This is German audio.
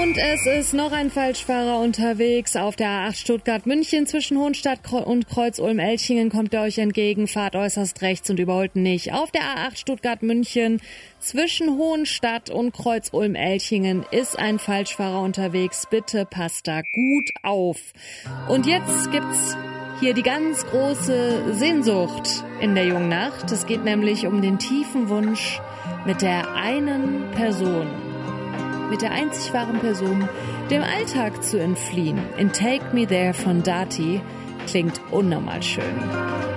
Und es ist noch ein Falschfahrer unterwegs auf der A8 Stuttgart-München. Zwischen Hohenstadt und Kreuz-Ulm-Elchingen kommt er euch entgegen. Fahrt äußerst rechts und überholt nicht. Auf der A8 Stuttgart-München zwischen Hohenstadt und Kreuz-Ulm-Elchingen ist ein Falschfahrer unterwegs. Bitte passt da gut auf. Und jetzt gibt's hier die ganz große Sehnsucht in der jungen Nacht. Es geht nämlich um den tiefen Wunsch, mit der einen Person, mit der einzig wahren Person, dem Alltag zu entfliehen. In Take Me There von Dati klingt unnormal schön.